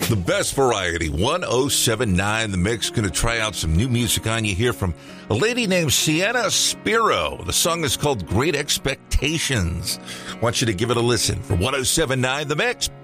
The best variety, 107.9 The Mix. Going to try out some new music on you here from a lady named Sienna Spiro. The song is called Great Expectations. I want you to give it a listen for 107.9 The Mix.